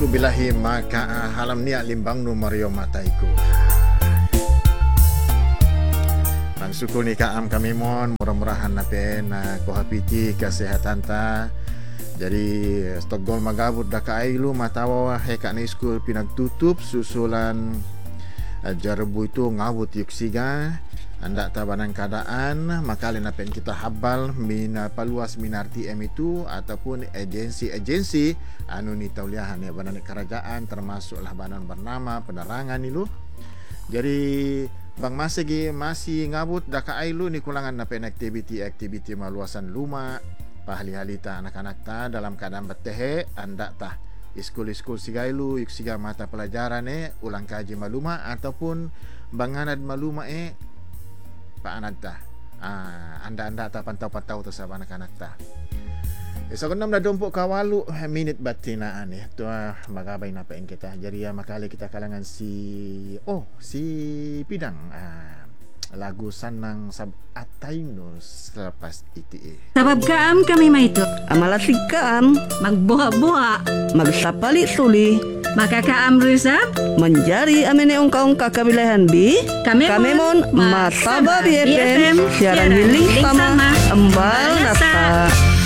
ku bilahi maka halam ni limbang nu Mario mataiku. Syukur ni kaam kami mon murah-murahan napen ko hapiti kesehatan ta. Jadi stok gol magabut da kailu matawa he ka ni school pinagtutup susulan jarbu itu ngawut yuk siga anda tabanan keadaan maka napen kita habal mina paluas minarti itu ataupun agensi-agensi anu ni tauliahan ya badan kerajaan termasuklah badan bernama penerangan ilu. Jadi bang masih ngabut da kailu ni kulangan napen aktiviti maluasan luma pahali-halita anak-anak ta dalam keadaan betehe anda tah iskul-iskul sigailu yuk siga mata pelajaran ulang kaji maluma ataupun banganad maluma Pak Ananta. Anda tak pantau-pantau tu sama anak-anak ta. So kunam dah 24 minit batinaan tu magabay na paing kita. Jadi makali kita kalangan si Pidang. Lagu Sanang Sab Atayno selepas iti. Sabab kaam kami maito. Amalasig kaam, Magbuha-buha. magsapali suli, Makakaam Rizab. menjari amin yung kaong kakabilahan bi. Kami mon mon, Masaba BFM, BFM, siaran siaran hiling hiling sama, sama, embal nasa. nasa.